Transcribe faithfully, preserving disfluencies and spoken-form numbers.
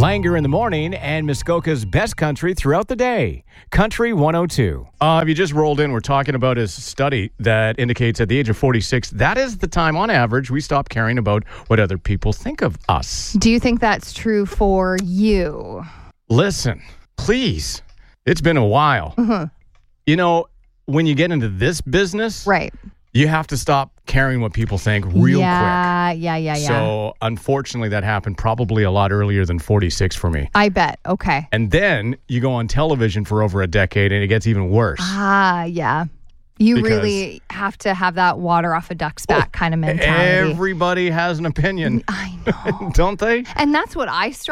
Langer in the morning and Muskoka's best country throughout the day. Country one oh two. Uh, if you just rolled in, we're talking about a study that indicates at the age of forty-six, that is the time on average we stop caring about what other people think of us. Do you think that's true for you? Listen, please. It's been a while. Mm-hmm. You know, when you get into this business, right, you have to stop caring what people think real yeah, quick. Yeah, yeah, yeah, So, unfortunately, that happened probably a lot earlier than forty-six for me. I bet. Okay. And then you go on television for over a decade and it gets even worse. Ah, yeah. You Because- really have to have that water off a duck's back kind of mentality. Everybody has an opinion. I know. Don't they? And that's what I struggle